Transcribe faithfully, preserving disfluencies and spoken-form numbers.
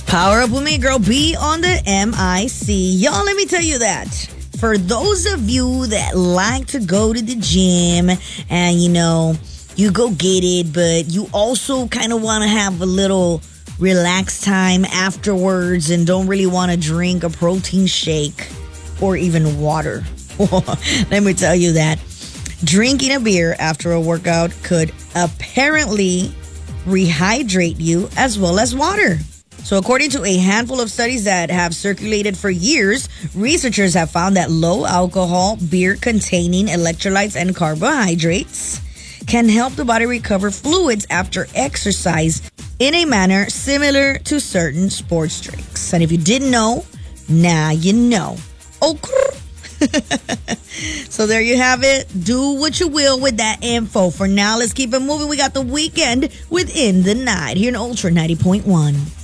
Power up with me, girl. Be on the M I C. Y'all, let me tell you that. For those of you that like to go to the gym and, you know, you go get it, but you also kind of want to have a little relaxed time afterwards and don't really want to drink a protein shake or even water. Let me tell you that drinking a beer after a workout could apparently rehydrate you as well as water. So according to a handful of studies that have circulated for years, researchers have found that low alcohol beer containing electrolytes and carbohydrates can help the body recover fluids after exercise in a manner similar to certain sports drinks. And if you didn't know, now you know. Okay. So there you have it. Do what you will with that info. For now, let's keep it moving. We got the weekend within the night here in Ultra ninety point one.